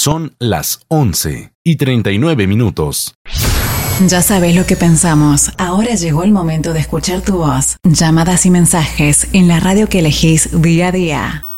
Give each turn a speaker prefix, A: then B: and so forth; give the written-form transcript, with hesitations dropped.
A: Son las 11:39.
B: Ya sabes lo que pensamos. Ahora llegó el momento de escuchar tu voz. Llamadas y mensajes en la radio que elegís día a día.